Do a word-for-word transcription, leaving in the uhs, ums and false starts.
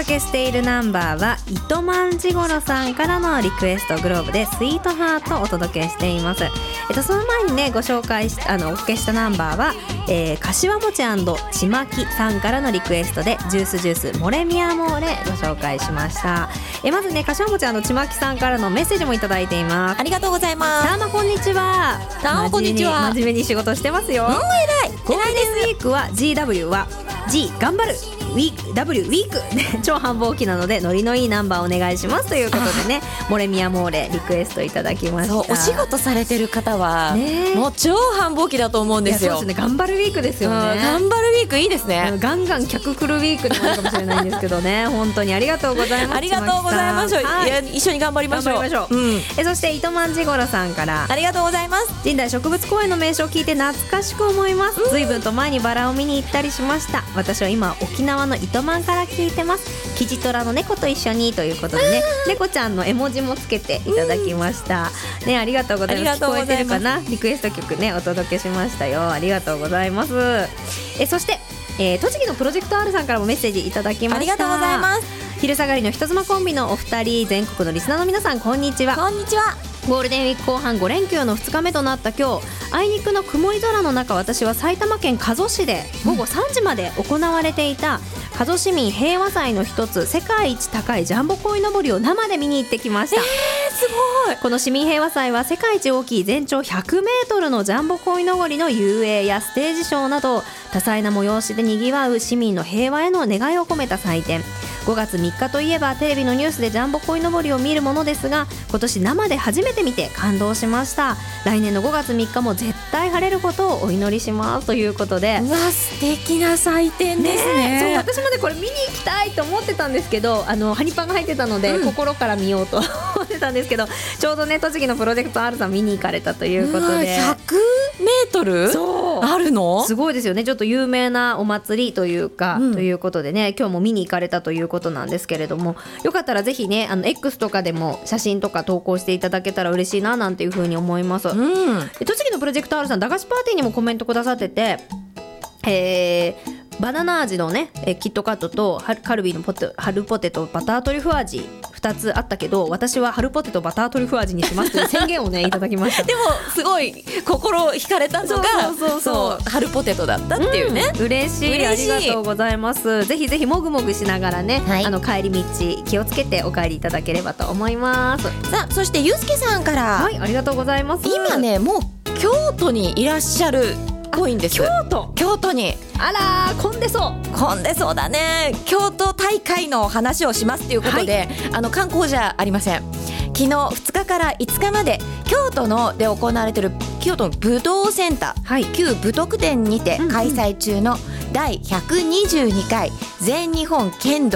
けしているナンバーは糸満ジゴロさんからのリクエスト、グローブでスイートハートをお届けしています。えっと、その前にねご紹介しあのおかけしたナンバーは、えー、柏餅&ちまきさんからのリクエストでジュースジュースモレミアモーレご紹介しました。えまずね柏餅&ちまきさんからのメッセージもいただいています。 ありがとうございます。 ターマこんにちは。 ターマこんにちは。 真面目に仕事してますよ。 うん、偉い。 ゴールデンウィークは ジーダブリュー は G 頑張るウィーク W ウィーク、ね、超繁忙期なのでノリのいいナンバーお願いしますということでね、モレミアモーレリクエストいただきました。 そう、お仕事されてる方は、ね、もう超繁忙期だと思うんですよ。 そうですね、頑張るウィークですよね。 頑張るウィークいいですね。 ガンガン客来るウィークになるかもしれないんですけどね本当にありがとうございます。 ありがとうございます。はい、いや一緒に頑張りましょう。 頑張りましょう、うん、えそして糸満ジゴロさんからありがとうございます。 神代植物公園の名所を聞いて懐かしく思います。随分と前にバラを見に行ったりしました。私は今沖縄の糸満から聞いてます。キジトラの猫と一緒にということでね、猫ちゃんの絵文字もつけていただきました、ね、ありがとうございます。聞こえてるかな、リクエスト曲ねお届けしましたよ。ありがとうございます。えそして、えー、栃木のプロジェクト R さんからもメッセージいただきました。ありがとうございます。 昼下がりの人妻コンビのお二人、全国のリスナーの皆さんこんにちは。 こんにちは。 ゴールデンウィーク後半ご連休のふつかめとなった今日、あいにくの曇り空の中、私は埼玉県加須市で午後さんじまで行われていた加須市民平和祭の一つ、世界一高いジャンボ鯉のぼりを生で見に行ってきました。えー、 すごい。 この市民平和祭は世界一大きい全長ひゃくメートルのジャンボ鯉のぼりの遊泳やステージショーなど多彩な催しでにぎわう市民の平和への願いを込めた祭典。ごがつみっかといえばテレビのニュースでジャンボ鯉のぼりを見るものですが、今年生で初めて見て感動しました。来年のごがつみっかも絶対晴れることをお祈りしますということで、 うわ素敵な祭典です ね, ねそう私もねこれ見に行きたいと思ってたんですけど、あのハニパンが入ってたので、うん、心から見ようと思ってたんですけど、ちょうどね栃木のプロジェクト R さん見に行かれたということで、 ひゃくメートルそうあるのすごいですよね。ちょっと有名なお祭りというか、うん、ということでね今日も見に行かれたということなんですけれども、よかったらぜひねあの X とかでも写真とか投稿していただけたら嬉しいななんていうふうに思います、うん、で栃木のプロジェクト R さん駄菓子パーティーにもコメントくださってて、えーバナナ味のねえキットカットとカルビーのポテ春ポテトバタートリュフ味ふたつあったけど、私は春ポテトバタートリュフ味にしますという宣言をねいただきました。 でもすごい心惹かれたのがそうそうそうそう春ポテトだったっていうね、 うん、嬉しい嬉しいありがとうございます。ぜひぜひもぐもぐしながらね、はい、あの帰り道気をつけてお帰りいただければと思います。 さあそしてゆうすけさんから、 はい、ありがとうございます。 今ねもう京都にいらっしゃる多いんです。 京都京都にあらー混んでそう混んでそうだね。京都大会の話をしますということで、はい、あの観光じゃありません。昨日ふつかからいつかまで京都ので行われている京都の武道センター、はい、旧武徳店にて開催中のだいひゃくにじゅうにかい全日本剣道